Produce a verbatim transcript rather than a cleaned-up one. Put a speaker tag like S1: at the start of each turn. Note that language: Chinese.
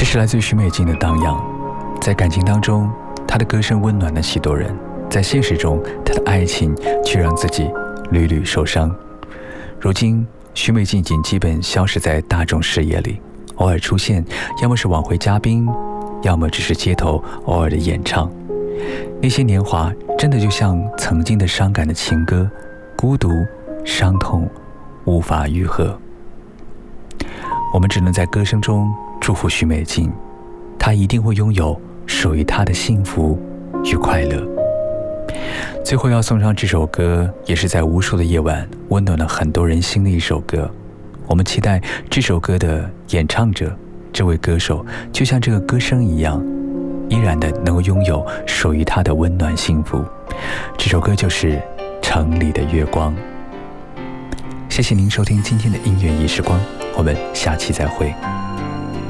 S1: 这是来自于许美静的荡漾。在感情当中，她的歌声温暖了许多人，在现实中，她的爱情却让自己屡屡受伤。如今许美静已经基本消失在大众视野里，偶尔出现，要么是晚会嘉宾，要么只是街头偶尔的演唱。那些年华真的就像曾经的伤感的情歌，孤独伤痛无法愈合。我们只能在歌声中祝福许美静，她一定会拥有属于她的幸福与快乐。最后要送上这首歌，也是在无数的夜晚温暖了很多人心的一首歌。我们期待这首歌的演唱者，这位歌手就像这个歌声一样，依然的能够拥有属于他的温暖幸福。这首歌就是《城里的月光》。谢谢您收听今天的音乐一时光，我们下期再会。